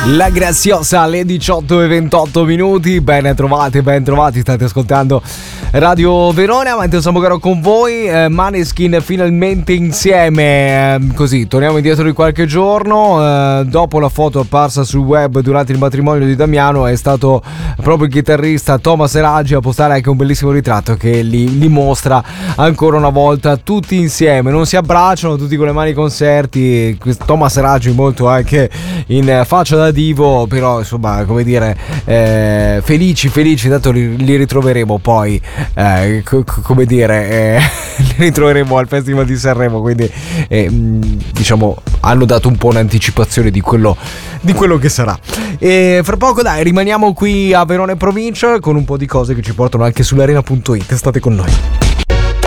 La Graziosa alle 18:28. Ben trovati, state ascoltando Radio Verona. Mentre siamo caro con voi, Maneskin finalmente insieme. Così, torniamo indietro di qualche giorno. Dopo la foto apparsa sul web durante il matrimonio di Damiano, è stato proprio il chitarrista Thomas Raggi a postare anche un bellissimo ritratto che li mostra ancora una volta tutti insieme. Non si abbracciano, tutti con le mani conserti. Thomas Raggi molto anche in faccia da divo, però insomma, come dire, felici, tanto li ritroveremo poi, come dire, li ritroveremo al Festival di Sanremo, quindi diciamo hanno dato un po' un'anticipazione di quello che sarà. E fra poco dai, rimaniamo qui a Verona e provincia con un po' di cose che ci portano anche sull'arena.it. State con noi.